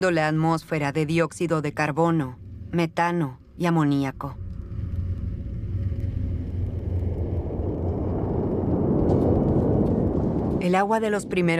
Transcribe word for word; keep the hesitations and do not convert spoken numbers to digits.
la atmósfera de dióxido de carbono, metano y amoníaco. El agua de los primeros